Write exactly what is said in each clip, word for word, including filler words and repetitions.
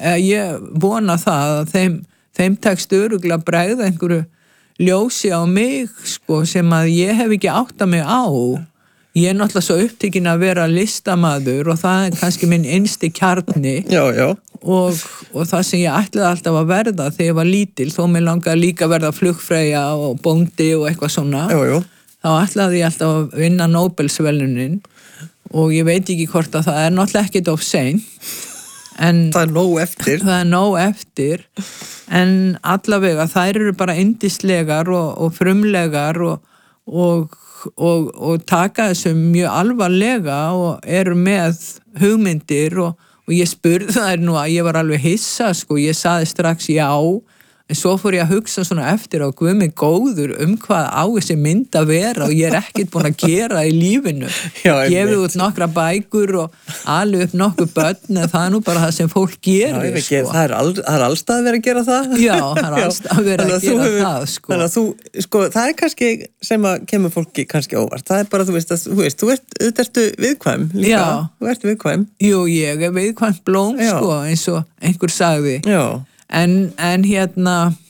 ég vona það að þeim, þeim tekst örugglega að bregða einhverju ljósi á mig sko, sem að ég hef ekki áttað mig á. Ég er náttúrulega svo upptekinn að vera listamaður og það er kannski minn innsti kjarni. Já, já. Og, og það sem ég ætlaði alltaf að verða þegar ég var lítil, þó mér langaði líka að verða flugfreyja og bóndi og eitthvað svona. Jú, jú. Þá ætlaði ég alltaf að vinna Nóbelsverðlaunin og ég veit ekki hvort að það er náttúrulega ekkert of seint. En það er nóg eftir. Það er nóg eftir, en allavega þær eru bara yndislegar og, og frumlegar og, og, og, og taka þessu mjög alvarlega og eru með hugmyndir og, og ég spurði þær nú að ég var alveg hissa, sko, ég saði strax já, en svo fór ég að hugsa svona eftir á Guð minn góður um hvað á þessi mynd að vera og ég er ekkert búin að gera í lífinu. Gefið út nokkra bækur og alveg upp nokkuð börn, en það er nú bara það sem fólk gerir. Já, sko. Það er, all, það er allstað að vera að gera það. Já, það er allstað að vera að gera hefur, það, sko. Þannig að þú, sko, það er kannski sem að kemur fólki kannski óvart. Það er bara, þú veist, að, þú veist, þú ert, þú ertu viðkvæm líka. Já. Þú ert viðkvæm. Jú, ég er viðkvæmt blóm, Já. Sko, eins og einhver sagði. Já. En, en hérna,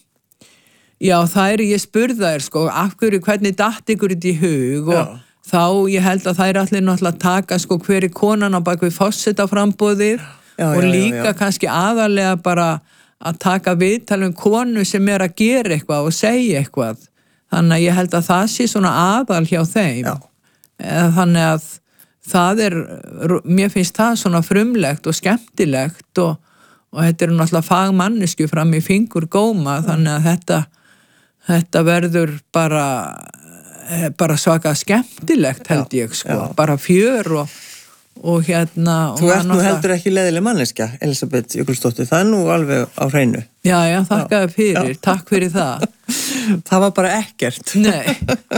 já, það er, ég spurði þær, sko, af hverju, hvernig datt ykkur þetta í hug og já. Þá, ég held að það er allir náttúrulega að taka, sko, hver er konan á bak við forsetaframboðið og líka já, já. Kannski aðalega bara að taka viðtal um konu sem er að gera eitthvað og segja eitthvað. Þannig að ég held að það sé svona aðal hjá þeim. Já. Þannig að það er, mér finnst það svona frumlegt og skemmtilegt og og þetta er náttúrulega fagmannisku fram í fingur góma, þannig að þetta, þetta verður bara, bara svaka skemmtilegt held ég, sko, já. Bara fjör og, og hérna... Þú ert nú heldur ekki leiðileg manneskja, Elisabeth Jökulsdóttir, það er nú alveg á hreinu. Já, já, þakka þér fyrir, já. Takk fyrir það. Það var bara ekkert. Nei.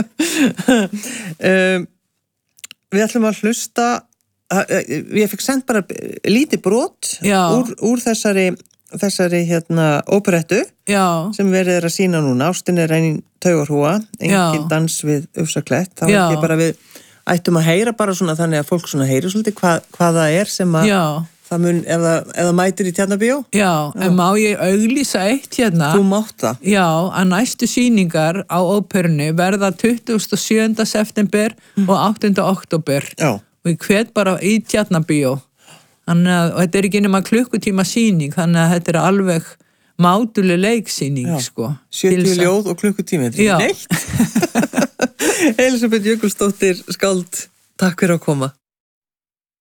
um, við ætlum að hlusta... Ég fikk sendt bara lítið brot úr, úr þessari, þessari hérna, óperettu Já. Sem verið er að sína núna. Ástin er einin taugarhúa, engin dans við Ufsaklett. Þá er ekki bara við ættum að heyra bara svona þannig að fólk svona heyri svolítið hvað, hvað það er sem að Já. Það mun, ef það, ef það mætir í Tjarnarbíó. Já, Já, en má ég auglýsa eitt hérna? Þú mátt það. Já, að næstu sýningar á óperunni verða tuttugasta og sjöunda september mm. og áttunda október. Já. Og ég hvet bara í Tjarnarbíó. Þannig að, og þetta er ekki nema klukkutíma sýning, þannig að þetta er alveg mátuleg leiksýning, Já. Sko. sjötíu ljóð og klukkutími, þetta er neitt. Elisabeth Jökulsdóttir, skáld, takk fyrir að koma.